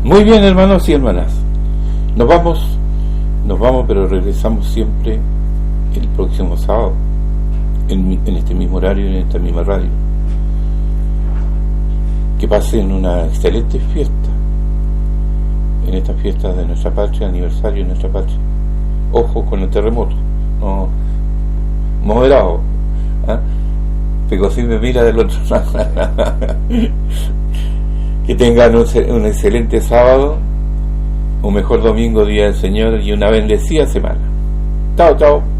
Muy bien, hermanos y hermanas. Nos vamos, pero regresamos siempre el próximo sábado, en este mismo horario, en esta misma radio. Que pasen una excelente fiesta, en estas fiestas de nuestra patria, aniversario de nuestra patria. Ojo con el terremoto, no, moderado, ¿eh? Pero si me mira del otro lado. Que tengan un excelente sábado, un mejor domingo, día del Señor, y una bendecida semana. Chao, chao.